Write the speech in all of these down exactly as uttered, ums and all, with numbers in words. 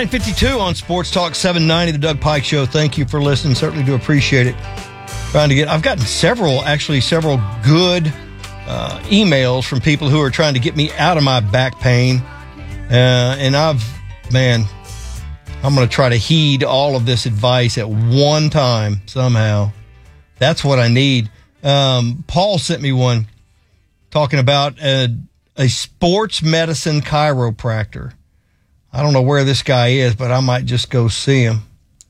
nine fifty-two on Sports Talk seven ninety, the Doug Pike Show. Thank you for listening. Certainly do appreciate it. Trying to get, I've gotten several, actually several good uh, emails from people who are trying to get me out of my back pain. Uh, and I've, man, I'm going to try to heed all of this advice at one time somehow. That's what I need. Um, Paul sent me one talking about a, a sports medicine chiropractor. I don't know where this guy is, but I might just go see him.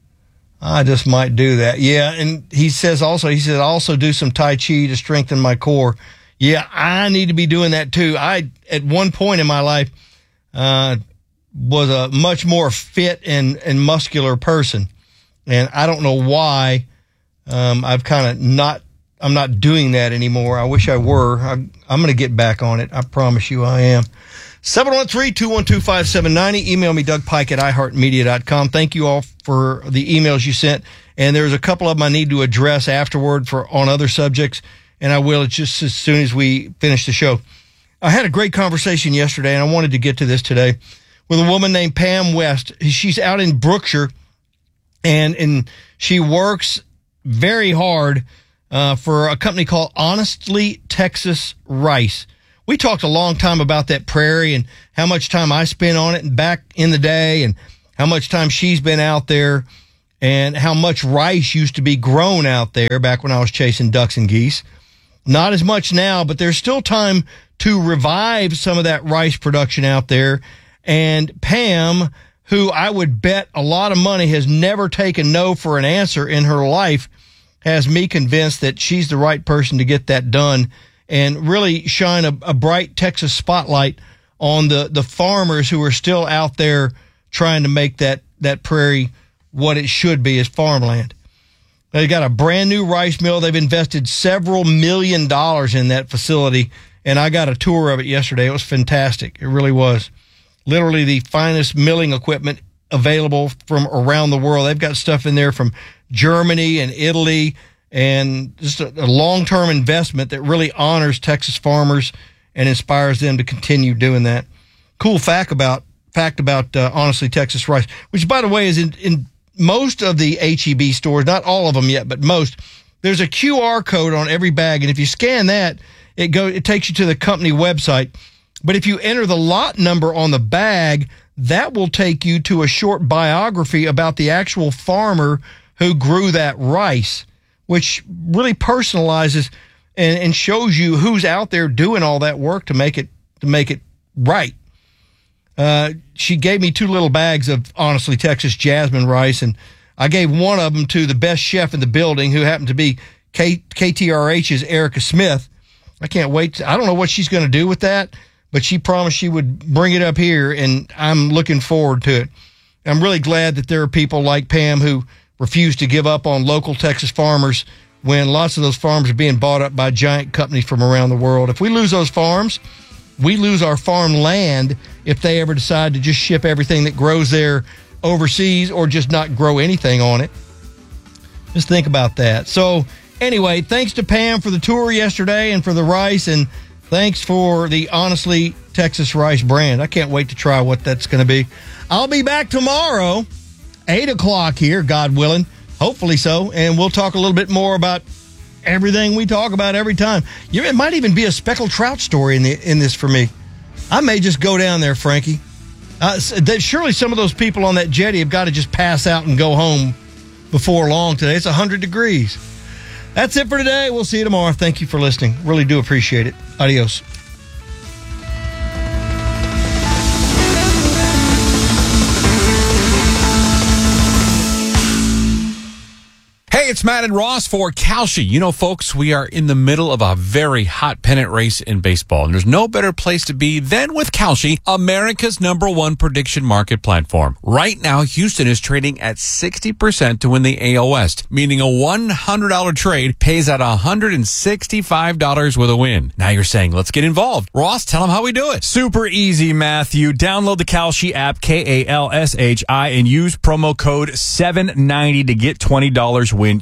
I just might do that. Yeah, and he says also, he says, I also do some Tai Chi to strengthen my core. Yeah, I need to be doing that too. I, at one point in my life, uh, was a much more fit and, and muscular person. And I don't know why um, I've kind of not, I'm not doing that anymore. I wish I were. I, I'm going to get back on it. I promise you I am. seven one three, two one two, five seven nine zero. Email me, Doug Pike at i heart media dot com. Thank you all for the emails you sent. And there's a couple of them I need to address afterward for on other subjects, and I will just as soon as we finish the show. I had a great conversation yesterday, and I wanted to get to this today, with a woman named Pam West. She's out in Brookshire, and, and she works very hard uh, for a company called Honestly Texas Rice. We talked a long time about that prairie and how much time I spent on it and back in the day, and how much time she's been out there, and how much rice used to be grown out there back when I was chasing ducks and geese. Not as much now, but there's still time to revive some of that rice production out there. And Pam, who I would bet a lot of money has never taken no for an answer in her life, has me convinced that she's the right person to get that done and really shine a, a bright Texas spotlight on the, the farmers who are still out there trying to make that, that prairie what it should be as farmland. They got a brand new rice mill. They've invested several million dollars in that facility, and I got a tour of it yesterday. It was fantastic. It really was. Literally the finest milling equipment available from around the world. They've got stuff in there from Germany and Italy, and just a, a long-term investment that really honors Texas farmers and inspires them to continue doing that. Cool fact about fact about uh, Honestly Texas Rice, which, by the way, is in, in most of the H E B stores, not all of them yet, but most. There's a Q R code on every bag, and if you scan that, it go it takes you to the company website. But if you enter the lot number on the bag, that will take you to a short biography about the actual farmer who grew that rice, which really personalizes and, and shows you who's out there doing all that work to make it to make it right. Uh, she gave me two little bags of Honestly Texas jasmine rice, and I gave one of them to the best chef in the building, who happened to be K- KTRH's Erica Smith. I can't wait. To, I don't know what she's going to do with that, but she promised she would bring it up here, and I'm looking forward to it. I'm really glad that there are people like Pam who refuse to give up on local Texas farmers when lots of those farms are being bought up by giant companies from around the world. If we lose those farms, we lose our farmland if they ever decide to just ship everything that grows there overseas or just not grow anything on it. Just think about that. So anyway, thanks to Pam for the tour yesterday and for the rice, and thanks for the Honestly Texas Rice brand. I can't wait to try what that's going to be. I'll be back tomorrow, eight o'clock here, God willing. Hopefully so. And we'll talk a little bit more about everything we talk about every time. You, it might even be a speckled trout story in the in this for me. I may just go down there, Frankie. Uh, that, surely some of those people on that jetty have got to just pass out and go home before long today. It's one hundred degrees. That's it for today. We'll see you tomorrow. Thank you for listening. Really do appreciate it. Adios. Hey, it's Matt and Ross for Kalshi. You know, folks, we are in the middle of a very hot pennant race in baseball, and there's no better place to be than with Kalshi, America's number one prediction market platform. Right now, Houston is trading at sixty percent to win the A L West, meaning a one hundred dollars trade pays out one hundred sixty-five dollars with a win. Now you're saying, let's get involved. Ross, tell them how we do it. Super easy, Matthew. Download the Kalshi app, K A L S H I, and use promo code seven ninety to get twenty dollars win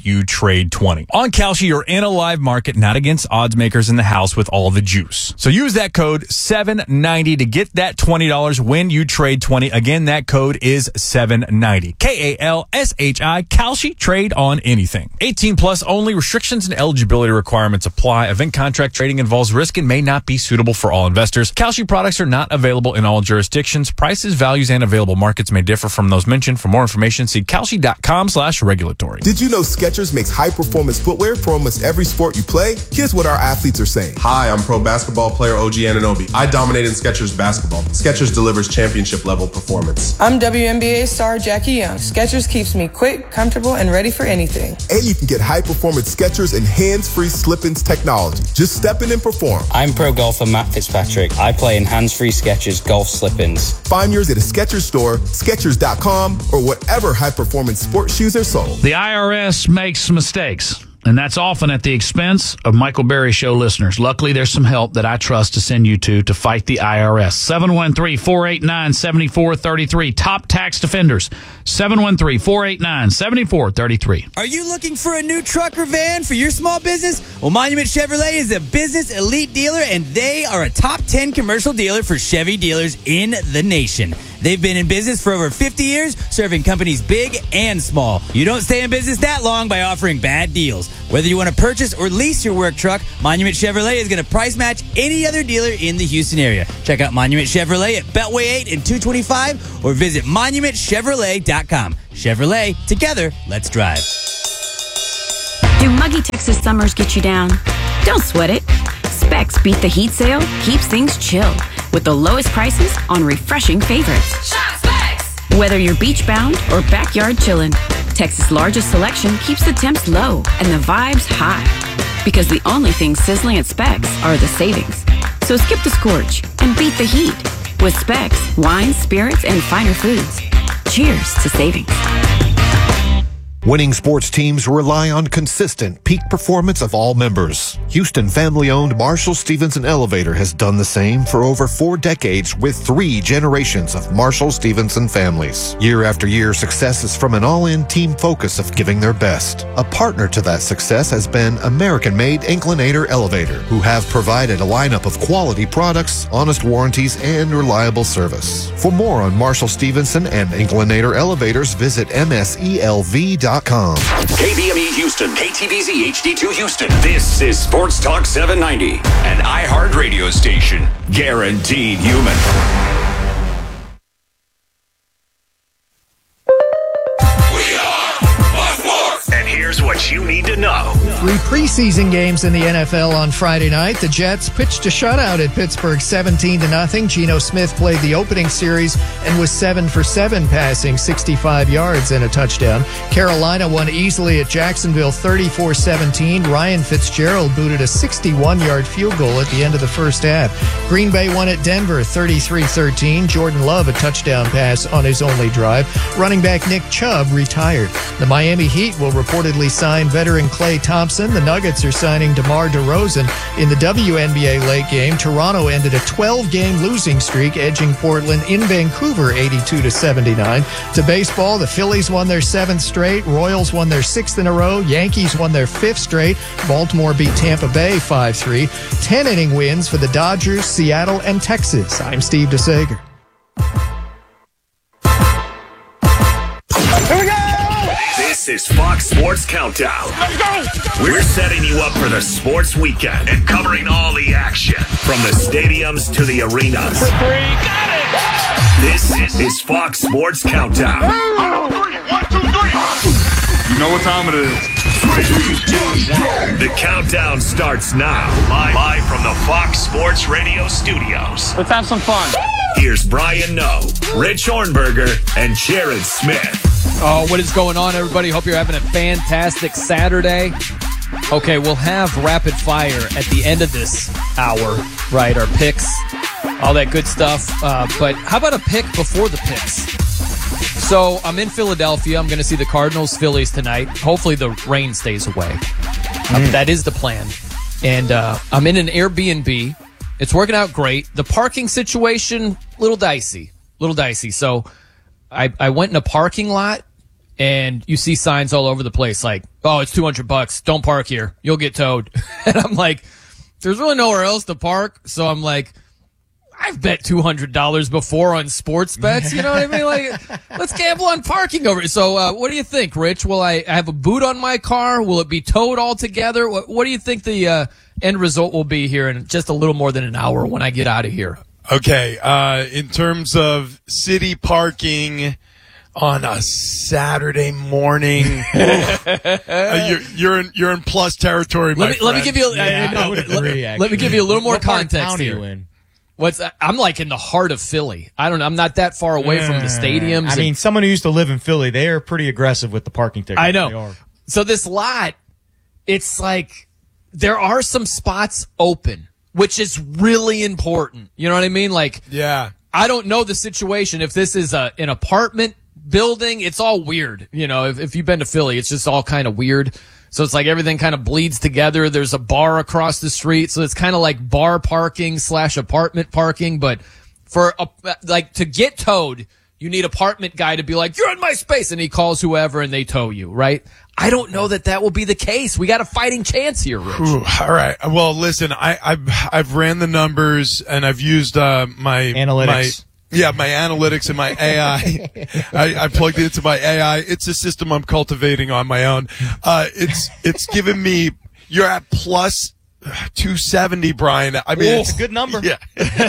you trade twenty. On Kalshi, you're in a live market, not against odds makers in the house with all the juice. So use that code seven ninety to get that twenty dollars when you trade twenty. Again, that code is seven ninety. K A L S H I, Kalshi, trade on anything. eighteen plus only. Restrictions and eligibility requirements apply. Event contract trading involves risk and may not be suitable for all investors. Kalshi products are not available in all jurisdictions. Prices, values, and available markets may differ from those mentioned. For more information, see kalshi.com slash regulatory. Did you know Skechers makes high-performance footwear for almost every sport you play? Here's what our athletes are saying. Hi, I'm pro basketball player O G Anunoby. I dominate in Skechers basketball. Skechers delivers championship-level performance. I'm W N B A star Jackie Young. Skechers keeps me quick, comfortable, and ready for anything. And you can get high-performance Skechers and hands-free slip-ins technology. Just step in and perform. I'm pro golfer Matt Fitzpatrick. I play in hands-free Skechers golf slip-ins. Find yours at a Skechers store, Skechers dot com, or whatever high-performance sports shoes are sold. The I R S makes mistakes, and that's often at the expense of Michael Berry Show listeners. Luckily, there's some help that I trust to send you to to fight the I R S. seven one three, four eight nine, seven four three three. Top Tax Defenders. seven one three, four eight nine, seven four three three. Are you looking for a new truck or van for your small business? Well, Monument Chevrolet is a business elite dealer, and they are a top ten commercial dealer for Chevy dealers in the nation. They've been in business for over fifty years, serving companies big and small. You don't stay in business that long by offering bad deals. Whether you want to purchase or lease your work truck, Monument Chevrolet is going to price match any other dealer in the Houston area. Check out Monument Chevrolet at Beltway eight and two twenty-five or visit monument chevrolet dot com. Chevrolet, together, let's drive. Do muggy Texas summers get you down? Don't sweat it. Specs Beat the Heat sale keeps things chill with the lowest prices on refreshing favorites. Shop Specs! Whether you're beach bound or backyard chillin', Texas' largest selection keeps the temps low and the vibes high. Because the only things sizzling at Specs are the savings. So skip the scorch and beat the heat with Specs, wines, spirits, and finer foods. Cheers to savings. Winning sports teams rely on consistent peak performance of all members. Houston family-owned Marshall Stevenson Elevator has done the same for over four decades with three generations of Marshall Stevenson families. Year after year, success is from an all-in team focus of giving their best. A partner to that success has been American-made Inclinator Elevator, who have provided a lineup of quality products, honest warranties, and reliable service. For more on Marshall Stevenson and Inclinator Elevators, visit M S E L V dot com. K B M E Houston, K T V Z H D two Houston. This is Sports Talk seven ninety, an iHeart radio station, guaranteed human. We are Fox Sports, and here's what you need to know. Three preseason games in the N F L on Friday night. The Jets pitched a shutout at Pittsburgh seventeen to nothing. Geno Smith played the opening series and was seven for seven passing, sixty-five yards and a touchdown. Carolina won easily at Jacksonville thirty-four seventeen. Ryan Fitzgerald booted a sixty-one-yard field goal at the end of the first half. Green Bay won at Denver thirty-three thirteen. Jordan Love a touchdown pass on his only drive. Running back Nick Chubb retired. The Miami Heat will reportedly sign veteran Klay Thompson. The Nuggets are signing DeMar DeRozan. In the W N B A late game, Toronto ended a twelve-game losing streak, edging Portland in Vancouver eighty-two to seventy-nine. To baseball, the Phillies won their seventh straight. Royals won their sixth in a row. Yankees won their fifth straight. Baltimore beat Tampa Bay five three. Ten-inning wins for the Dodgers, Seattle, and Texas. I'm Steve DeSager. Here we go! This is Fox Sports Countdown. Let's go! We're setting you up for the sports weekend and covering all the action from the stadiums to the arenas. For three, got it! This is, is Fox Sports Countdown. One, two, three. You know what time it is. The countdown starts now, live, live from the Fox Sports Radio studios. Let's have some fun. Here's Brian Noe, Rich Hornberger, and Jared Smith. Oh, what is going on, everybody? Hope you're having a fantastic Saturday. Okay, we'll have rapid fire at the end of this hour, right? Our picks, all that good stuff. Uh, but how about a pick before the picks? So I'm in Philadelphia. I'm going to see the Cardinals, Phillies tonight. Hopefully the rain stays away. Mm. Um, that is the plan. And uh, I'm in an Airbnb. It's working out great. The parking situation, little dicey, little dicey. So I, I went in a parking lot, and you see signs all over the place like, oh, it's two hundred bucks. Don't park here. You'll get towed. And I'm like, there's really nowhere else to park. So I'm like, I've bet two hundred dollars before on sports bets. You know what I mean? Like, let's gamble on parking over it. So, uh, what do you think, Rich? Will I have a boot on my car? Will it be towed altogether? What, what do you think the uh, end result will be here in just a little more than an hour when I get out of here? Okay. Uh, in terms of city parking on a Saturday morning, uh, you're, you're in you're in plus territory. My Let me friend. let me give you. Yeah, uh, I would agree, let, let me give you a little more What part of context town are here. you in? What's I'm like in the heart of Philly. I don't know. I'm not that far away from the stadiums. I mean, and- someone who used to live in Philly, they are pretty aggressive with the parking tickets. I They know. are. So this lot, it's like there are some spots open, which is really important. You know what I mean? Like, yeah, I don't know the situation. If this is a an apartment building, it's all weird. You know, if, if you've been to Philly, it's just all kind of weird. So it's like everything kind of bleeds together. There's a bar across the street. So it's kind of like bar parking slash apartment parking. But for a, like to get towed, you need apartment guy to be like, you're in my space. And he calls whoever and they tow you, right? I don't know that that will be the case. We got a fighting chance here, Rich. Ooh, all right. Well, listen, I, I've I've ran the numbers and I've used uh, my Analytics. My, yeah, my analytics and my A I. I, I plugged it into my A I. It's a system I'm cultivating on my own. Uh, it's it's given me. You're at plus two seventy, Brian. I mean, It's a good number. Yeah.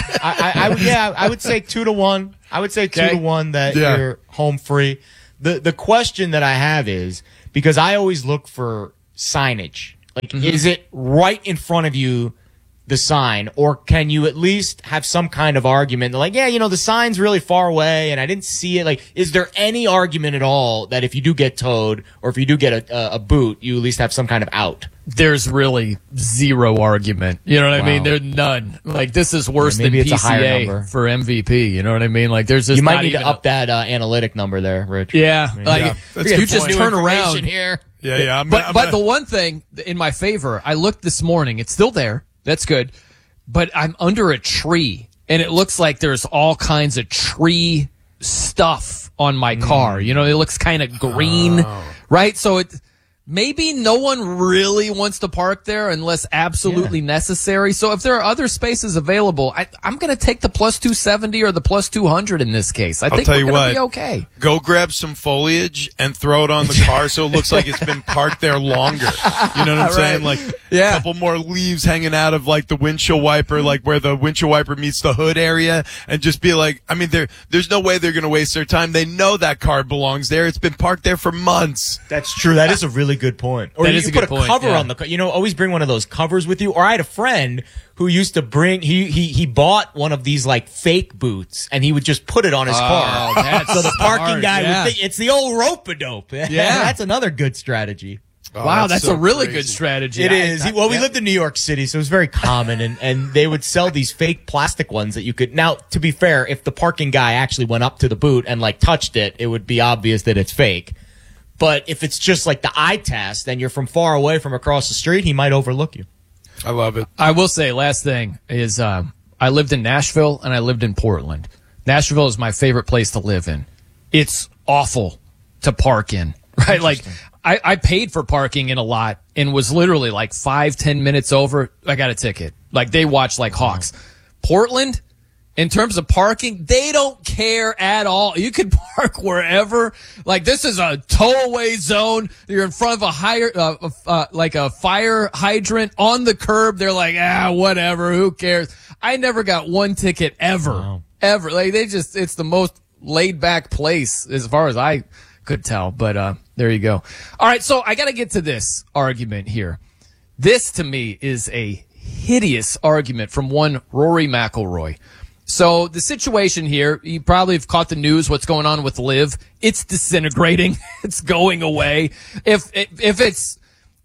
I, I, I would, yeah, I would say two to one. I would say two Okay. to one that Yeah. you're home free. The the question that I have is because I always look for signage. Like, Mm-hmm. is it right in front of you, the sign, or can you at least have some kind of argument? Like, yeah, you know, the sign's really far away and I didn't see it. Like, is there any argument at all that if you do get towed or if you do get a, a, a boot, you at least have some kind of out? There's really zero argument. You know what I Wow. mean? There's none. Like, this is worse Yeah, maybe than it's a higher P C A number. for M V P. You know what I mean? Like, there's just You might not need even to a- up that uh, analytic number there, Rich. Yeah, I mean, like yeah. That's you good just point. turn New around information here. Yeah, yeah. I'm, But I'm but gonna- the one thing in my favor, I looked this morning. It's still there. That's good. But I'm under a tree, and it looks like there's all kinds of tree stuff on my car. You know, it looks kind of green, right? So it maybe no one really wants to park there unless absolutely necessary. So if there are other spaces available, I, I'm going to take the plus two seventy or the plus two hundred in this case. I I'll think tell we're you going to what. be okay. Go grab some foliage and throw it on the car so it looks like it's been parked there longer. You know what I'm Right. saying? Like Yeah. a couple more leaves hanging out of like the windshield wiper, like where the windshield wiper meets the hood area, and just be like, I mean, there, there's no way they're going to waste their time. They know that car belongs there. It's been parked there for months. That's true. That is a really good point. Or That you is can a put good a point, cover yeah. on the car. You know, always bring one of those covers with you. Or I had a friend who used to bring he he he bought one of these like fake boots and he would just put it on his Oh, car. that's so the parking smart, guy yeah. would think it's the old rope-a-dope. Yeah, that's another good strategy. Oh, Wow, that's, so a really crazy. good strategy. It I- is. I- He- well, we yeah. lived in New York City, so it was very common, and, and they would sell these fake plastic ones that you could. Now, to be fair, if the parking guy actually went up to the boot and like touched it, it would be obvious that it's fake. But if it's just like the eye test, and you're from far away from across the street, he might overlook you. I love it. I will say, last thing is, um, I lived in Nashville and I lived in Portland. Nashville is my favorite place to live in. It's awful to park in, right? Like, I, I paid for parking in a lot and was literally like five, ten minutes over. I got a ticket. Like, they watch like hawks. Portland, in terms of parking, they don't care at all. You can park wherever. Like, this is a tow-away zone. You're in front of a higher, uh, uh, like a fire hydrant on the curb. They're like, ah, whatever. Who cares? I never got one ticket ever, Wow. ever. Like, they just, it's the most laid-back place as far as I could tell. But, uh, there you go. All right. So I got to get to this argument here. This to me is a hideous argument from one Rory McIlroy. So the situation here, you probably have caught the news, what's going on with Liv. It's disintegrating. It's going away. If, if it's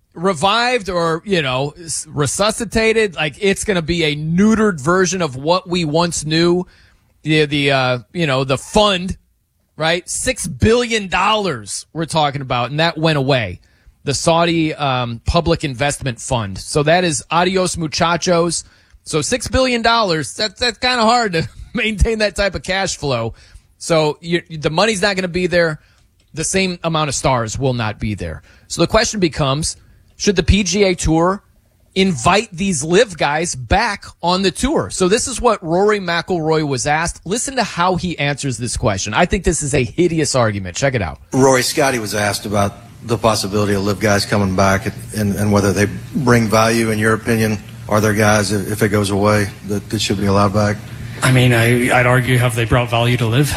revived or, you know, resuscitated, like, it's going to be a neutered version of what we once knew. The, the, uh, you know, the fund, right? Six billion dollars we're talking about, and that went away. The Saudi, um, Public Investment Fund. So that is adios muchachos. So six billion dollars, that, that's kind of hard to maintain that type of cash flow. So you, the money's not going to be there. the same amount of stars will not be there. So the question becomes, should the P G A Tour invite these live guys back on the tour? So this is what Rory McIlroy was asked. Listen to how he answers this question. I think this is a hideous argument. Check it out. Rory, Scotty was asked about the possibility of live guys coming back and, and whether they bring value, in your opinion. Are there guys, if it goes away, that, that should be allowed back? I mean, I, I'd argue, have they brought value to live?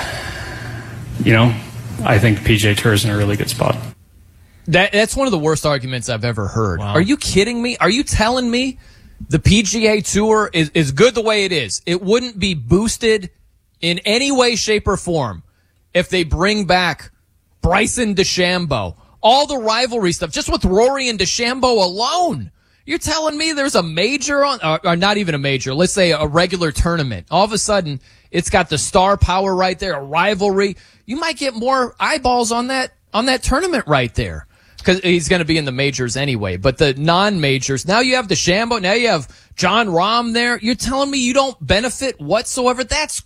You know, I think the P G A Tour is in a really good spot. That, that's one of the worst arguments I've ever heard. Wow. Are you kidding me? Are you telling me the P G A Tour is, is good the way it is? It wouldn't be boosted in any way, shape, or form if they bring back Bryson DeChambeau. All the rivalry stuff, just with Rory and DeChambeau alone. You're telling me there's a major on, or, or not even a major, let's say a regular tournament. All of a sudden, it's got the star power right there, a rivalry. You might get more eyeballs on that, on that tournament right there. Because he's going to be in the majors anyway. But the non-majors, now you have DeChambeau, now you have John Rahm there. You're telling me you don't benefit whatsoever? That's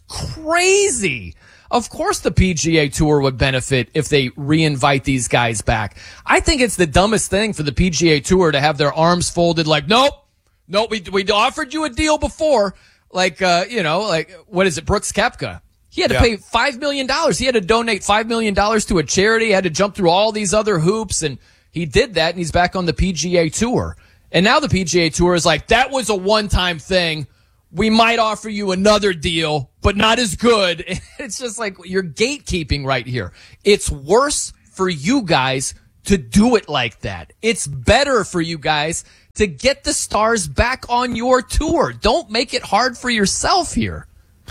crazy. Of course the P G A Tour would benefit if they re-invite these guys back. I think it's the dumbest thing for the P G A Tour to have their arms folded like, nope, nope, we, we offered you a deal before. Like, uh, you know, like, what is it, Brooks Koepka? He had to Yeah. pay five million dollars. He had to donate five million dollars to a charity. He had to jump through all these other hoops, and he did that, and he's back on the P G A Tour. And now the P G A Tour is like, that was a one-time thing. We might offer you another deal, but not as good. It's just like you're gatekeeping right here. It's worse for you guys to do it like that. It's better for you guys to get the stars back on your tour. Don't make it hard for yourself here.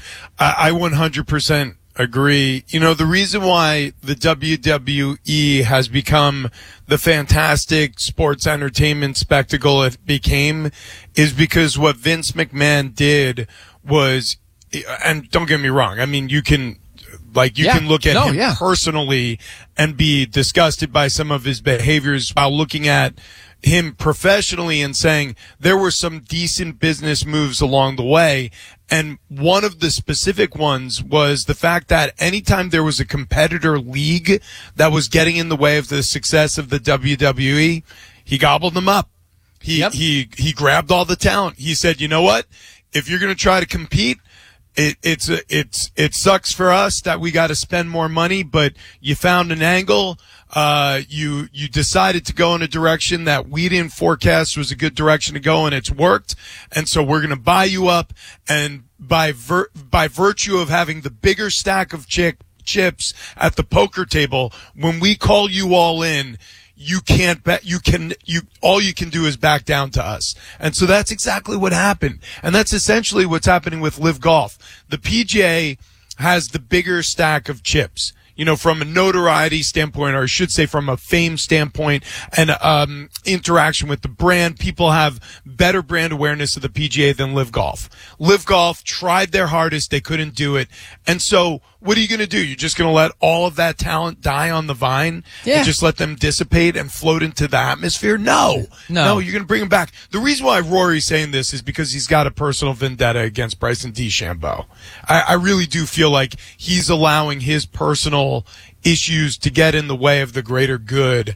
I, I one hundred percent agree. You know, the reason why the W W E has become the fantastic sports entertainment spectacle it became is because what Vince McMahon did was, and don't get me wrong, I mean, you can, like, you Yeah. can look at No, him yeah. personally and be disgusted by some of his behaviors while looking at him professionally and saying there were some decent business moves along the way. And one of the specific ones was the fact that anytime there was a competitor league that was getting in the way of the success of the W W E, he gobbled them up. He, Yep. he, he grabbed all the talent. He said, you know what? If you're going to try to compete, It, it's a, it's it sucks for us that we got to spend more money, but you found an angle. Uh, you you decided to go in a direction that we didn't forecast was a good direction to go, and it's worked. And so we're going to buy you up, and by vir- by virtue of having the bigger stack of chick chips at the poker table, when we call you all in, you can't bet, you can, you, all you can do is back down to us. And so that's exactly what happened. And that's essentially what's happening with Live Golf. The P G A has the bigger stack of chips. You know, from a notoriety standpoint, or I should say from a fame standpoint and, um, interaction with the brand, people have better brand awareness of the P G A than Live Golf. Live Golf tried their hardest. They couldn't do it. And so what are you going to do? You're just going to let all of that talent die on the vine Yeah. and just let them dissipate and float into the atmosphere? No. No. No, you're going to bring them back. The reason why Rory's saying this is because he's got a personal vendetta against Bryson DeChambeau. I, I really do feel like he's allowing his personal issues to get in the way of the greater good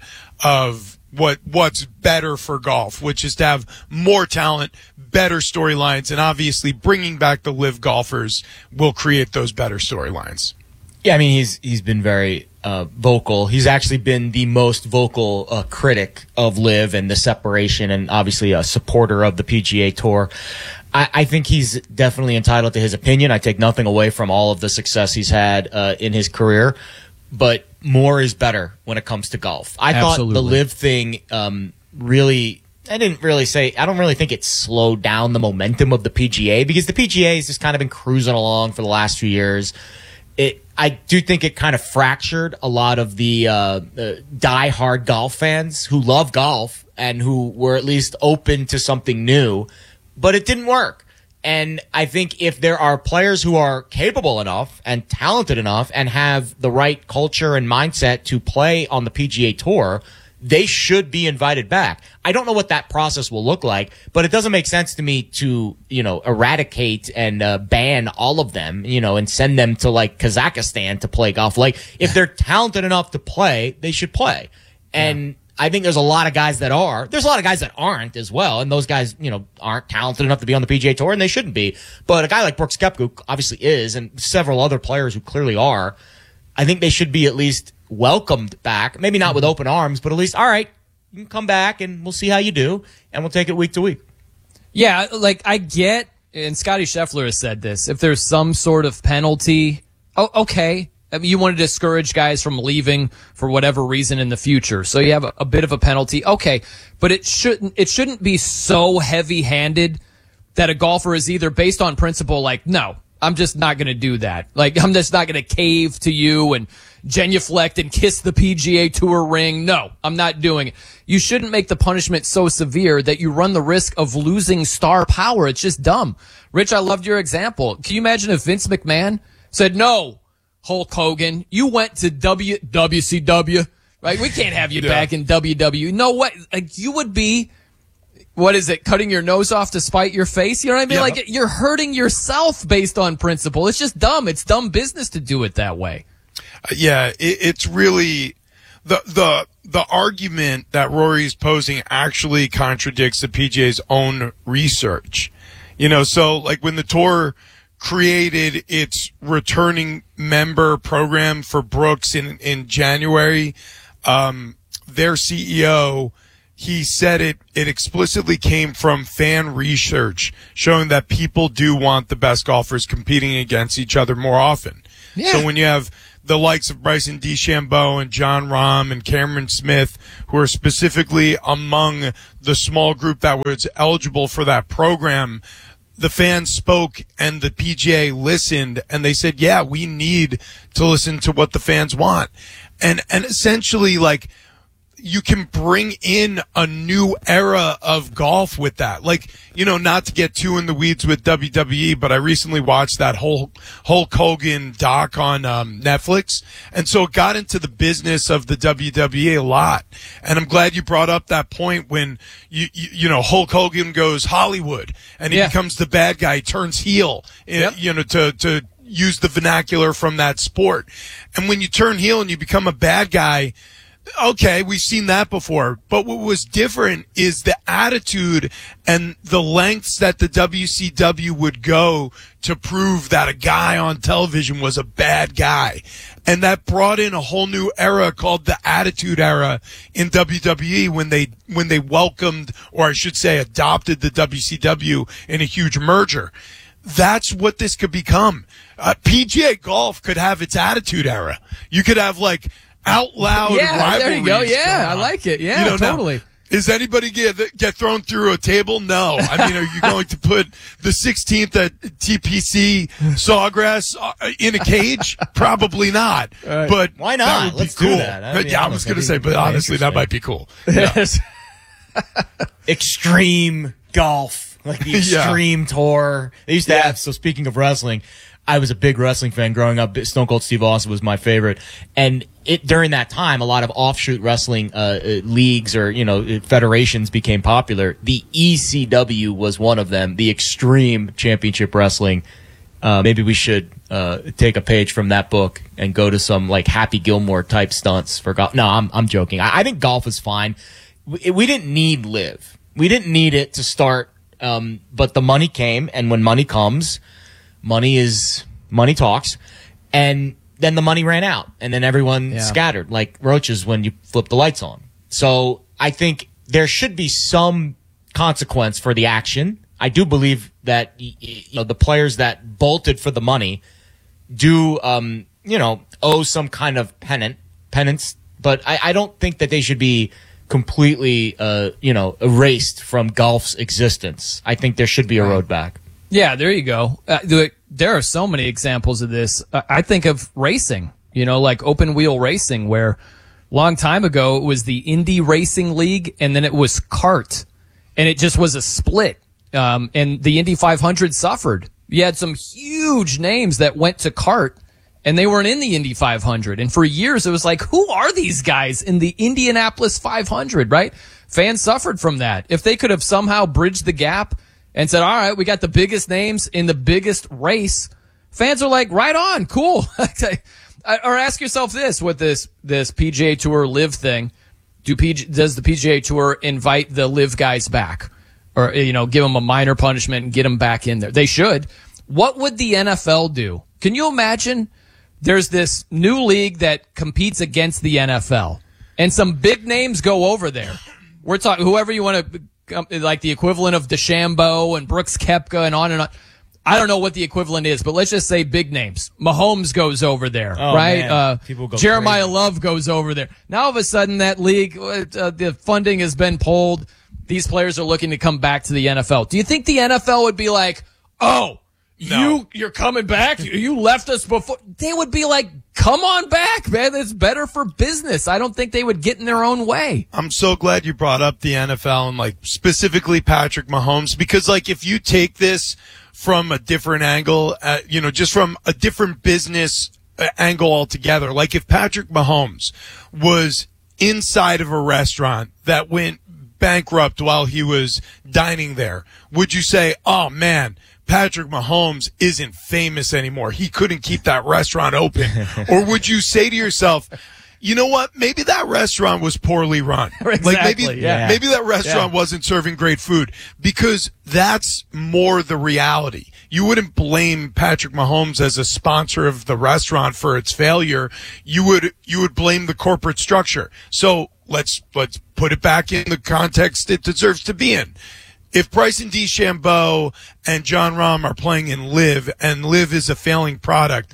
of what what's better for golf, which is to have more talent, better storylines, and obviously bringing back the live golfers will create those better storylines. Yeah, I mean, he's he's been very uh, vocal. He's actually been the most vocal uh, critic of live and the separation, and obviously a supporter of the P G A Tour. I, I think he's definitely entitled to his opinion. I take nothing away from all of the success he's had uh, in his career, but more is better when it comes to golf. I Absolutely. thought the live thing um, really, I didn't really say, I don't really think it slowed down the momentum of the P G A, because the P G A has just kind of been cruising along for the last few years. It, I do think it kind of fractured a lot of the uh, uh, die-hard golf fans who love golf and who were at least open to something new, but it didn't work. And I think if there are players who are capable enough and talented enough and have the right culture and mindset to play on the P G A Tour, they should be invited back. I don't know what that process will look like, but it doesn't make sense to me to, you know, eradicate and uh, ban all of them, you know, and send them to like Kazakhstan to play golf. Like, if they're talented enough to play, they should play. And yeah. I think there's a lot of guys that are. There's a lot of guys that aren't as well, and those guys, you know, aren't talented enough to be on the P G A Tour, and they shouldn't be. But a guy like Brooks Koepka, who obviously is, and several other players who clearly are, I think they should be at least welcomed back. Maybe not with open arms, but at least, all right, you can come back, and we'll see how you do, and we'll take it week to week. Yeah, like, I get, and Scotty Scheffler has said this, if there's some sort of penalty, oh, okay. I mean, you want to discourage guys from leaving for whatever reason in the future, so you have a, a bit of a penalty. Okay, but it shouldn't it shouldn't be so heavy-handed that a golfer is either based on principle, like, no, I'm just not going to do that. Like, I'm just not going to cave to you and genuflect and kiss the P G A Tour ring. No, I'm not doing it. You shouldn't make the punishment so severe that you run the risk of losing star power. It's just dumb. Rich, I loved your example. Can you imagine if Vince McMahon said, no, Hulk Hogan, you went to w- WCW, right? We can't have you yeah. back in W W E. No way. Like, you would be, what is it, cutting your nose off to spite your face? You know what I mean? Yeah. Like, you're hurting yourself based on principle. It's just dumb. It's dumb business to do it that way. Uh, yeah, it, it's really the the the argument that Rory's posing actually contradicts the P G A's own research. You know, so like when the tour created its returning member program for Brooks in, in January, um, their C E O, he said it, it explicitly came from fan research showing that people do want the best golfers competing against each other more often. Yeah. So when you have the likes of Bryson DeChambeau and Jon Rahm and Cameron Smith, who are specifically among the small group that was eligible for that program, the fans spoke and the P G A listened, and they said, yeah, we need to listen to what the fans want. And, and essentially, like, you can bring in a new era of golf with that. Like, you know, not to get too in the weeds with W W E, but I recently watched that whole Hulk Hogan doc on um, Netflix. And so it got into the business of the W W E a lot. And I'm glad you brought up that point when, you you, you know, Hulk Hogan goes Hollywood and he yeah. becomes the bad guy, turns heel, yep. you know, to, to use the vernacular from that sport. And when you turn heel and you become a bad guy, okay, we've seen that before. But what was different is the attitude and the lengths that the W C W would go to prove that a guy on television was a bad guy. And that brought in a whole new era called the Attitude Era in W W E when they when they welcomed, or I should say adopted, the W C W in a huge merger. That's what this could become. Uh, P G A Golf could have its Attitude Era. You could have, like, out loud yeah, rivalries. There you go. Yeah, I like it. Yeah, you know, totally. Now, is anybody get get thrown through a table? No. I mean, are you going to put the sixteenth at T P C Sawgrass in a cage? Probably not. Right. But why not? That would be Let's cool. do that. I mean, yeah, I was going to say, but honestly, that might be cool. Yeah. Extreme golf, like the Extreme yeah. Tour. They used to yeah. have. So speaking of wrestling, I was a big wrestling fan growing up. Stone Cold Steve Austin was my favorite. And it, during that time, a lot of offshoot wrestling uh, uh, leagues or, you know, federations became popular. The E C W was one of them, the Extreme Championship Wrestling. Uh, maybe we should uh, take a page from that book and go to some, like, Happy Gilmore type stunts for golf. No, I'm I'm joking. I, I think golf is fine. We, we didn't need Live. We didn't need it to start, um, but the money came, and when money comes, money is money talks, and then the money ran out, and then everyone yeah. scattered like roaches when you flip the lights on. So I think there should be some consequence for the action. I do believe that, you know, the players that bolted for the money do, um, you know, owe some kind of penance, penance. But I, I don't think that they should be completely, uh, you know, erased from golf's existence. I think there should be a road back. Yeah, there you go. Uh, there are so many examples of this. Uh, I think of racing, you know, like open wheel racing, where a long time ago it was the Indy Racing League, and then it was kart, and it just was a split. Um, and the Indy five hundred suffered. You had some huge names that went to kart, and they weren't in the Indy five hundred. And for years, it was like, who are these guys in the Indianapolis five hundred, right? Fans suffered from that. If they could have somehow bridged the gap and said, all right, we got the biggest names in the biggest race, fans are like, right on, cool. Or ask yourself this with this this P G A Tour Live thing. Do P G, does the P G A Tour invite the Live guys back? Or, you know, give them a minor punishment and get them back in there? They should. What would the N F L do? Can you imagine there's this new league that competes against the N F L and some big names go over there? We're talking whoever you want to, like the equivalent of DeChambeau and Brooks Koepka and on and on. I don't know what the equivalent is, but let's just say big names. Mahomes goes over there, oh, right? Man. Uh, People go Jeremiah crazy. Love goes over there. Now, all of a sudden, that league, uh, the funding has been pulled. These players are looking to come back to the N F L. Do you think the N F L would be like, oh, No. you, you're coming back? You, you left us before. They would be like, come on back, man. It's better for business. I don't think they would get in their own way. I'm so glad you brought up the N F L and like specifically Patrick Mahomes, because like if you take this from a different angle, uh, you know, just from a different business uh, angle altogether, like if Patrick Mahomes was inside of a restaurant that went bankrupt while he was dining there, would you say, oh man, Patrick Mahomes isn't famous anymore, he couldn't keep that restaurant open? Or would you say to yourself, you know what? Maybe that restaurant was poorly run. Exactly, like maybe, yeah. maybe that restaurant Yeah. wasn't serving great food, because that's more the reality. You wouldn't blame Patrick Mahomes as a sponsor of the restaurant for its failure. You would, you would blame the corporate structure. So let's, let's put it back in the context it deserves to be in. If Bryson DeChambeau and John Rahm are playing in Live and Live is a failing product,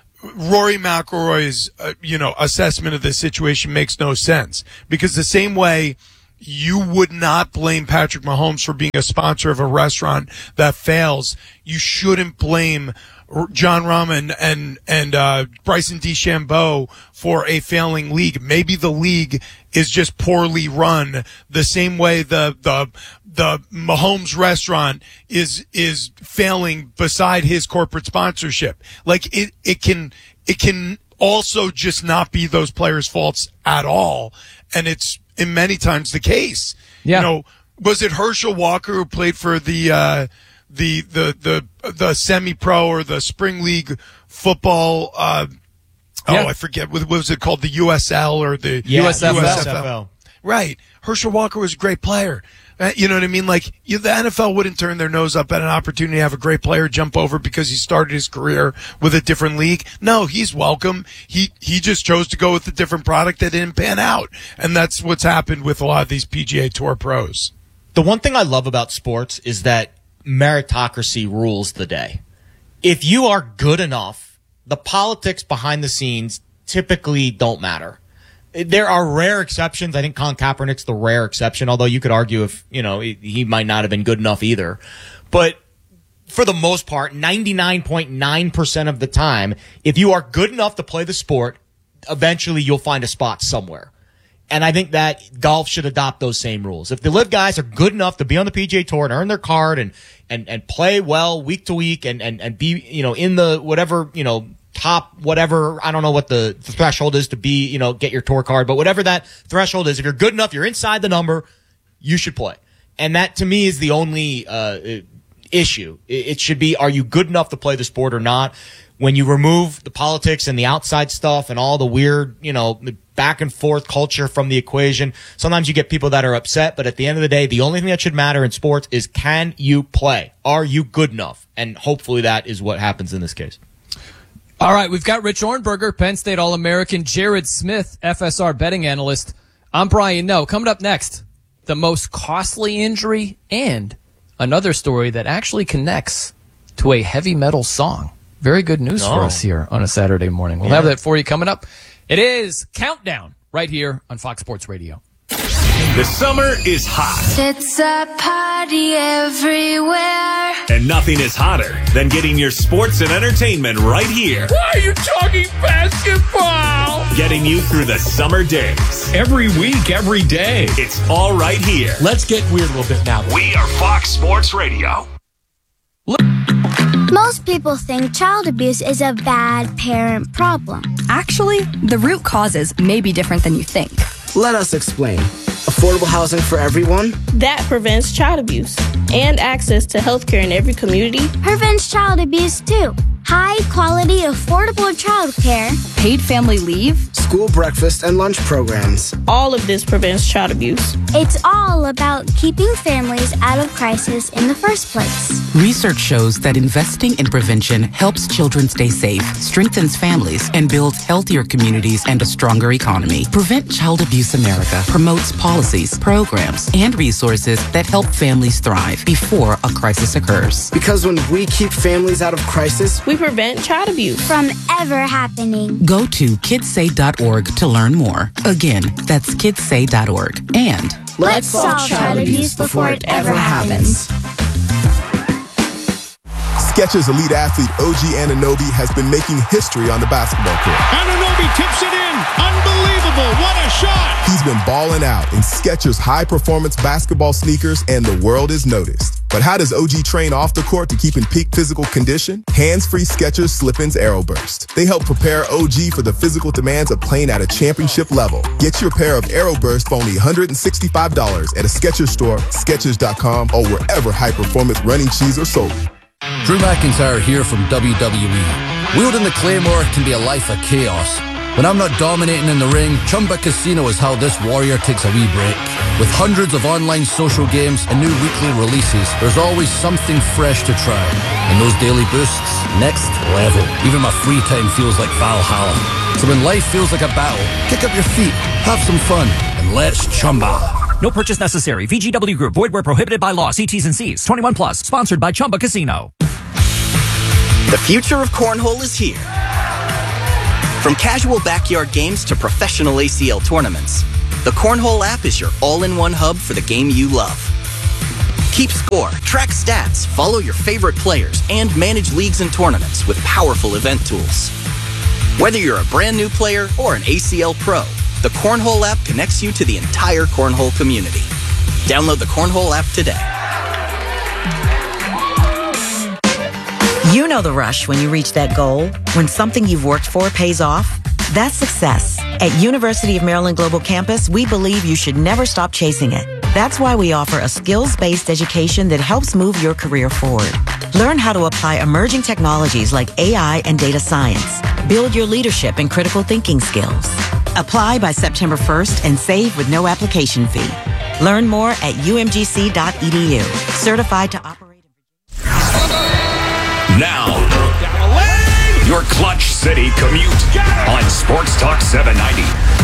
Rory McIlroy's, uh, you know, assessment of the situation makes no sense, because the same way you would not blame Patrick Mahomes for being a sponsor of a restaurant that fails, you shouldn't blame John Rahm and, and, and uh, Bryson DeChambeau for a failing league. Maybe the league is just poorly run, the same way the, the, the Mahomes restaurant is, is failing beside his corporate sponsorship. Like it, it can, it can also just not be those players' faults at all. And it's in many times the case. Yeah. You know, was it Herschel Walker who played for the, uh, the, the, the, the semi-pro or the spring league football, uh, Yeah. oh, I forget, what was it called? The U S L or the Yeah, U S F L. U S F L. Right. Herschel Walker was a great player. Uh, You know what I mean? Like, you, the N F L wouldn't turn their nose up at an opportunity to have a great player jump over because he started his career with a different league. No, he's welcome. He, he just chose to go with a different product that didn't pan out. And that's what's happened with a lot of these P G A Tour pros. The one thing I love about sports is that meritocracy rules the day. If you are good enough, the politics behind the scenes typically don't matter. There are rare exceptions. I think Colin Kaepernick's the rare exception, although you could argue if, you know, he might not have been good enough either. But for the most part, ninety-nine point nine percent of the time, if you are good enough to play the sport, eventually you'll find a spot somewhere. And I think that golf should adopt those same rules. If the live guys are good enough to be on the P G A Tour and earn their card and, and, and play well week to week and, and, and be, you know, in the whatever, you know, top whatever, I don't know what the, the threshold is to be, you know, get your tour card, but whatever that threshold is, if you're good enough, you're inside the number, you should play. And that to me is the only, uh, issue. It should be, are you good enough to play the sport or not? When you remove the politics and the outside stuff and all the weird, you know, back and forth culture from the equation, sometimes you get people that are upset, but at the end of the day, the only thing that should matter in sports is, can you play? Are you good enough? And hopefully that is what happens in this case. All right, we've got Rich Ornberger, Penn State All-American, Jared Smith, F S R betting analyst. I'm Brian Noe. Coming up next, the most costly injury and another story that actually connects to a heavy metal song. Very good news Oh. for us here on a Saturday morning. We'll Yeah. have that for you coming up. It is Countdown right here on Fox Sports Radio. The summer is hot, It's a party everywhere. and nothing is hotter than getting your sports and entertainment right here. Why are you talking basketball? Getting you through the summer days. Every week, every day. It's all right here. Let's get weird a little bit now. We are Fox Sports Radio. Most Most people think child abuse is a bad parent problem. Actually, the root causes may be different than you think. Let us explain. Affordable housing for everyone? That prevents child abuse. And access to health care in every community. Prevents child abuse too. High quality, affordable child care. Paid family leave. School breakfast and lunch programs. All of this prevents child abuse. It's all about keeping families out of crisis in the first place. Research shows that investing in prevention helps children stay safe, strengthens families, and builds healthier communities and a stronger economy. Prevent Child Abuse America promotes policies, programs, and resources that help families thrive before a crisis occurs. Because when we keep families out of crisis, we prevent child abuse from ever happening. Go to kids say dot org to learn more. Again, that's kids say dot org. And let's solve child abuse before it ever happens. Skechers elite athlete O G Anunoby has been making history on the basketball court. Anunoby tips it in. Unbelievable. What a shot. He's been balling out in Skechers high-performance basketball sneakers, and the world is noticed. But how does O G train off the court to keep in peak physical condition? Hands-free Skechers Slip-ins AeroBurst. They help prepare O G for the physical demands of playing at a championship level. Get your pair of AeroBurst for only one hundred sixty-five dollars at a Skechers store, Skechers dot com, or wherever high-performance running shoes are sold. Drew McIntyre here from W W E. Wielding the Claymore can be a life of chaos. When I'm not dominating in the ring, Chumba Casino is how this warrior takes a wee break. With hundreds of online social games and new weekly releases, there's always something fresh to try. And those daily boosts, next level. Even my free time feels like Valhalla. So when life feels like a battle, kick up your feet, have some fun, and let's Chumba. No purchase necessary. V G W Group. Void where prohibited by law. See T's and C's. twenty-one plus. Sponsored by Chumba Casino. The future of cornhole is here. From casual backyard games to professional A C L tournaments, the Cornhole app is your all-in-one hub for the game you love. Keep score, track stats, follow your favorite players, and manage leagues and tournaments with powerful event tools. Whether you're a brand new player or an A C L pro, the Cornhole app connects you to the entire Cornhole community. Download the Cornhole app today. You know the rush when you reach that goal, when something you've worked for pays off. That's success. At University of Maryland Global Campus, we believe you should never stop chasing it. That's why we offer a skills-based education that helps move your career forward. Learn how to apply emerging technologies like A I and data science. Build your leadership and critical thinking skills. Apply by September first and save with no application fee. Learn more at U M G C dot E D U. Certified to operate. Now, your Clutch City commute on Sports Talk seven ninety.